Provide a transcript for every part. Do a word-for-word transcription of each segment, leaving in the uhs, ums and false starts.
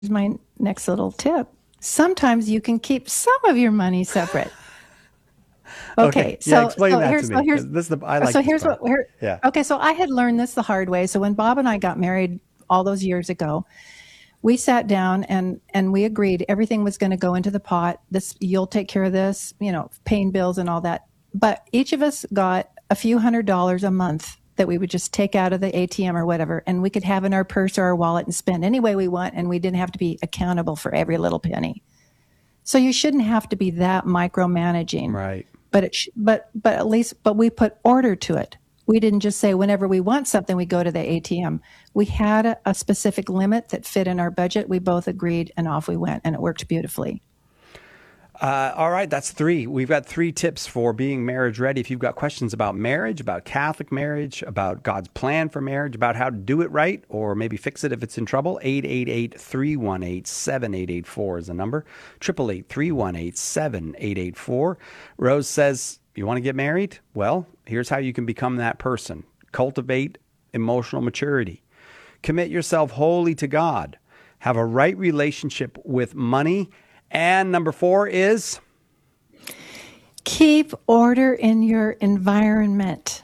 my next little tip. Sometimes you can keep some of your money separate. Okay, Okay, yeah, so explain so that to here's so me here's because this is the I like so this here's part. what here. Yeah. Okay, so I had learned this the hard way. So when Bob and I got married all those years ago, we sat down and and we agreed everything was going to go into the pot. This you'll take care of this, you know, paying bills and all that. But each of us got a few hundred dollars a month that we would just take out of the A T M or whatever, and we could have in our purse or our wallet and spend any way we want, and we didn't have to be accountable for every little penny. So you shouldn't have to be that micromanaging, Right. but it sh- but but at least but we put order to it. We didn't just say whenever we want something we go to the A T M. We had a, a specific limit that fit in our budget. We both agreed, and off we went, and it worked beautifully. Uh, all right, that's three. We've got three tips for being marriage ready. If you've got questions about marriage, about Catholic marriage, about God's plan for marriage, about how to do it right, or maybe fix it if it's in trouble, eight eight eight, three one eight, seven eight eight four is the number. eight eight eight, three one eight, seven eight eight four. Rose says, you want to get married? Well, here's how you can become that person. Cultivate emotional maturity. Commit yourself wholly to God. Have a right relationship with money. And number four is Keep order in your environment.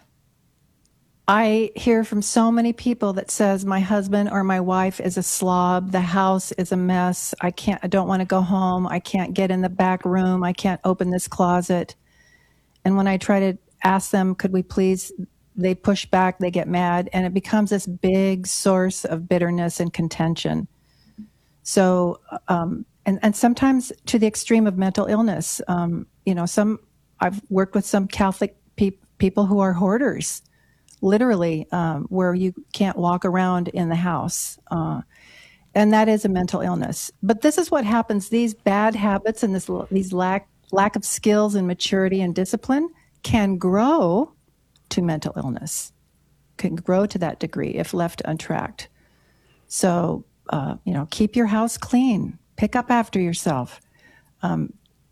I hear from so many people that says my husband or my wife is a slob. The house is a mess. I can't, I don't want to go home. I can't get in the back room. I can't open this closet. And when I try to ask them, could we please, they push back, they get mad, and it becomes this big source of bitterness and contention. So, um, and, and sometimes to the extreme of mental illness. Um, you know, some, I've worked with some Catholic pe- people who are hoarders, literally, um, where you can't walk around in the house. Uh, and that is a mental illness. But this is what happens. These bad habits and this, these lack, lack of skills and maturity and discipline can grow to mental illness, can grow to that degree if left untracked. So, uh, you know, keep your house clean, pick up after yourself. Um,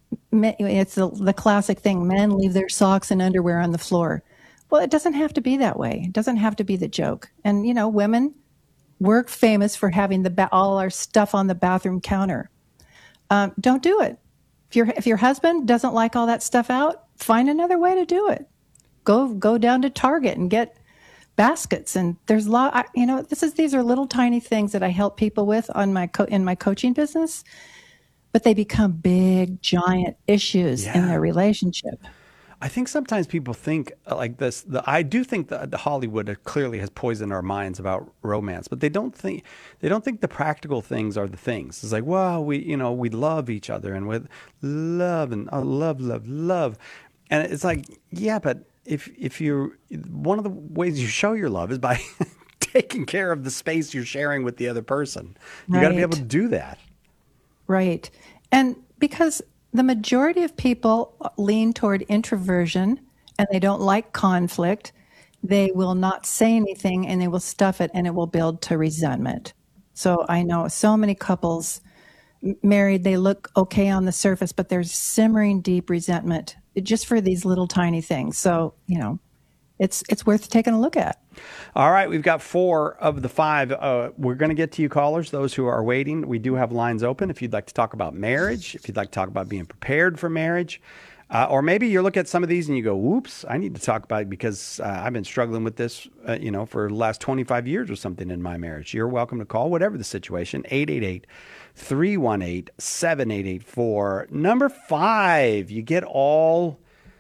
it's the, the classic thing, men leave their socks and underwear on the floor. Well, it doesn't have to be that way. It doesn't have to be the joke. And, you know, women, we're famous for having the ba- all our stuff on the bathroom counter. Um, don't do it. If your if your husband doesn't like all that stuff out, find another way to do it. Go go down to Target and get baskets. And there's a lot. I, you know, this is these are little tiny things that I help people with on my co- in my coaching business, but they become big, giant issues in yeah. their relationship. I think sometimes people think uh, like this. The, I do think that the Hollywood clearly has poisoned our minds about romance, but they don't think they don't think the practical things are the things. It's like, well, we you know we love each other and with love and uh, love, love, love, and it's like, yeah, but if if you're one of the ways you show your love is by taking care of the space you're sharing with the other person. You got to be able to Right. do that. Right. And because the majority of people lean toward introversion and they don't like conflict, they will not say anything and they will stuff it and it will build to resentment. So I know so many couples married, they look okay on the surface, but there's simmering deep resentment just for these little tiny things. So, you know, it's it's worth taking a look at. All right, we've got four of the five. Uh, we're going to get to you callers, those who are waiting. We do have lines open if you'd like to talk about marriage, if you'd like to talk about being prepared for marriage. Uh, or maybe you look at some of these and you go, whoops, I need to talk about it because uh, I've been struggling with this, uh, you know, for the last twenty-five years or something in my marriage. You're welcome to call, whatever the situation, eight eight eight, three one eight, seven eight eight four. Number five, you get all,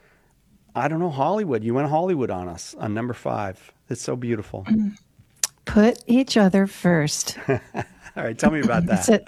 I don't know, Hollywood. You went Hollywood on us on number five. It's so beautiful. Put each other first. All right, tell me about It's that. a,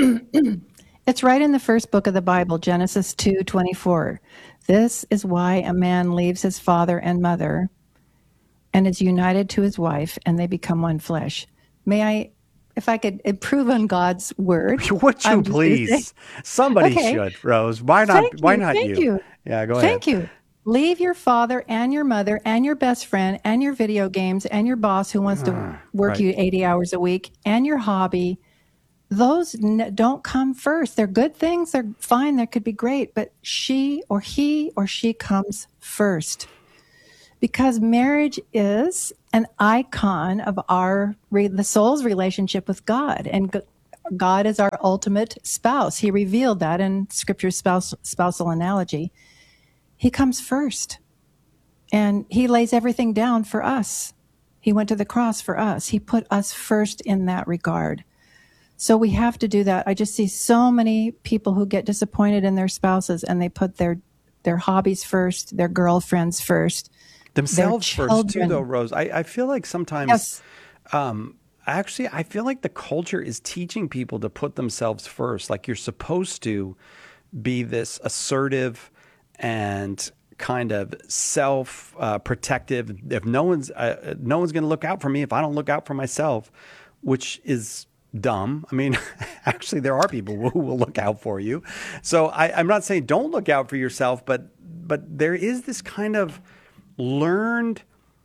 it's right in the first book of the Bible, Genesis two twenty-four. This is why a man leaves his father and mother and is united to his wife, and they become one flesh. May I, if I could improve on God's word, Would you I'm just going to say, please? Somebody okay, should, Rose. Why thank not? Why you, not thank you? you, Yeah, go ahead. thank you. Leave your father and your mother and your best friend and your video games and your boss who wants to Ah, work right. you eighty hours a week and your hobby. Those n- don't come first. They're good things. They're fine. They could be great, but she or he or she comes first because marriage is an icon of our re- the soul's relationship with God. And g- God is our ultimate spouse. He revealed that in Scripture's spouse, spousal analogy. He comes first, and he lays everything down for us. He went to the cross for us. He put us first in that regard. So we have to do that. I just see so many people who get disappointed in their spouses, and they put their their hobbies first, their girlfriends first, themselves their first too, children. though, Rose. I, I feel like sometimes, Yes. um, actually, I feel like the culture is teaching people to put themselves first. Like you're supposed to be this assertive and kind of self uh, protective. If no one's uh, no one's going to look out for me if I don't look out for myself, which is dumb. I mean, actually, there are people who will look out for you. So I, I'm not saying don't look out for yourself, but but there is this kind of learned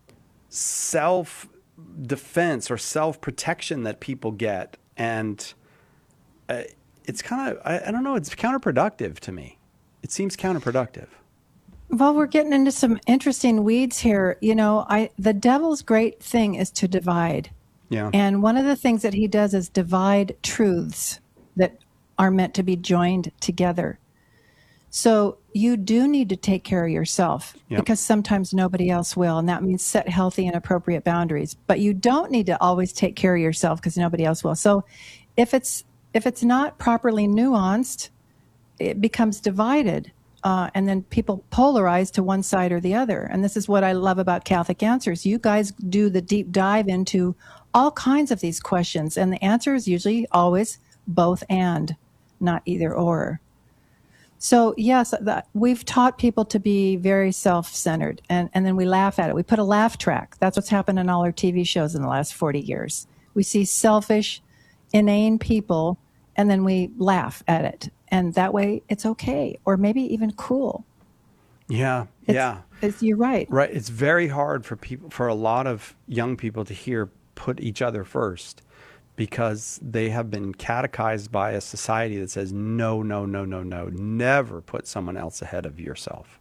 self-defense or self-protection that people get, and uh, it's kind of I, I don't know. It's counterproductive to me. It seems counterproductive. Well, we're getting into some interesting weeds here. You know, I the devil's great thing is to divide. Yeah. And one of the things that he does is divide truths that are meant to be joined together. So you do need to take care of yourself Yep. because sometimes nobody else will. And that means set healthy and appropriate boundaries. But you don't need to always take care of yourself because nobody else will. So if it's if it's not properly nuanced, it becomes divided. Uh, and then people polarize to one side or the other. And this is what I love about Catholic Answers. You guys do the deep dive into all kinds of these questions. And the answer is usually always both and, not either or. So yes, that, we've taught people to be very self-centered. And, and then we laugh at it. We put a laugh track. That's what's happened in all our T V shows in the last forty years. We see selfish, inane people, and then we laugh at it. And that way it's okay, or maybe even cool. Yeah. It's, yeah. It's, you're right. Right. It's very hard for people, for a lot of young people to hear put each other first because they have been catechized by a society that says, no, no, no, no, no, never put someone else ahead of yourself.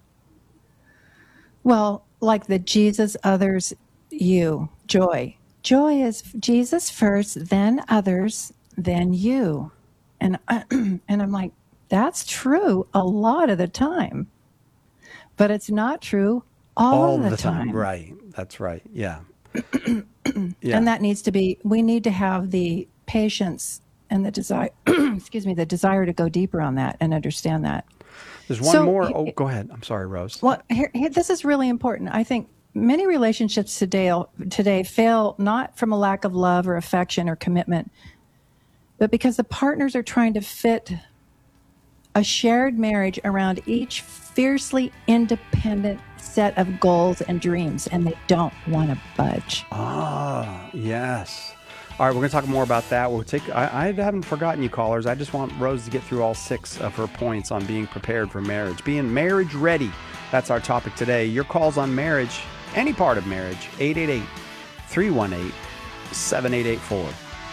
Well, like the Jesus, others, you, joy. Joy is Jesus first, then others, then you. And I, and I'm like, that's true a lot of the time, but it's not true all, All the, the time. time. Right. That's right. Yeah. Yeah. And that needs to be, we need to have the patience and the desire, excuse me, the desire to go deeper on that and understand that. There's one So, more. Oh, go ahead. I'm sorry, Rose. Well, here, here, this is really important. I think many relationships today, today fail not from a lack of love or affection or commitment, but because the partners are trying to fit a shared marriage around each fiercely independent set of goals and dreams, and they don't want to budge. Ah, yes. All right, we're going to talk more about that. We'll take. I, I haven't forgotten you, callers. I just want Rose to get through all six of her points on being prepared for marriage, being marriage ready. That's our topic today. Your calls on marriage, any part of marriage, eight eight eight, three one eight, seven eight eight four.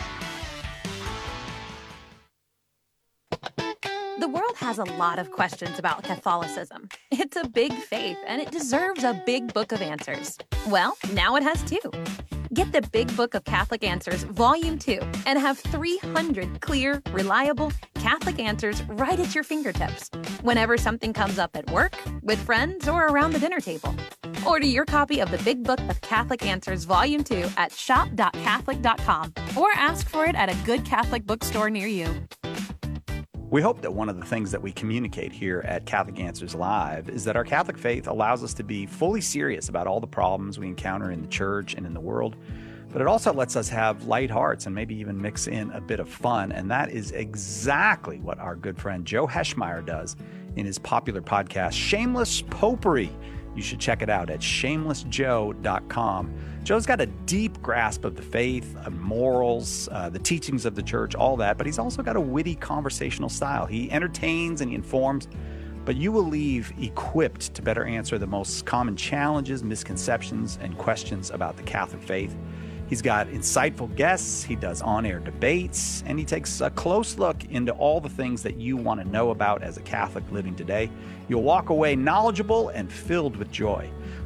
The world has a lot of questions about Catholicism. It's a big faith, and it deserves a big book of answers. Well, now it has two. Get the Big Book of Catholic Answers, Volume two, and have three hundred clear, reliable Catholic answers right at your fingertips, whenever something comes up at work, with friends, or around the dinner table. Order your copy of the Big Book of Catholic Answers, Volume two at shop dot catholic dot com, or ask for it at a good Catholic bookstore near you. We hope that one of the things that we communicate here at Catholic Answers Live is that our Catholic faith allows us to be fully serious about all the problems we encounter in the church and in the world, but it also lets us have light hearts and maybe even mix in a bit of fun. And that is exactly what our good friend Joe Heschmeyer does in his popular podcast, Shameless Popery. You should check it out at shameless joe dot com. Joe's got a deep grasp of the faith, of morals, uh, the teachings of the church, all that, but he's also got a witty conversational style. He entertains and he informs, but you will leave equipped to better answer the most common challenges, misconceptions, and questions about the Catholic faith. He's got insightful guests, he does on-air debates, and he takes a close look into all the things that you want to know about as a Catholic living today. You'll walk away knowledgeable and filled with joy.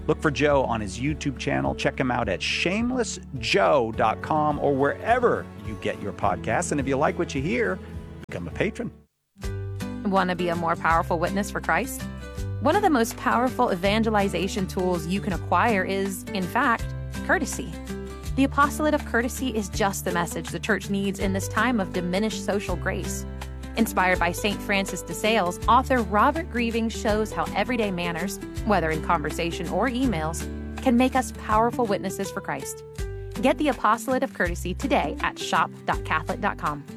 Look for Joe on his YouTube channel. Check him out at shameless joe dot com or wherever you get your podcasts. And if you like what you hear, become a patron. Want to be a more powerful witness for Christ? One of the most powerful evangelization tools you can acquire is, in fact, courtesy. The apostolate of courtesy is just the message the church needs in this time of diminished social grace. Inspired by Saint Francis de Sales, author Robert Grieving shows how everyday manners, whether in conversation or emails, can make us powerful witnesses for Christ. Get the apostolate of courtesy today at shop dot catholic dot com.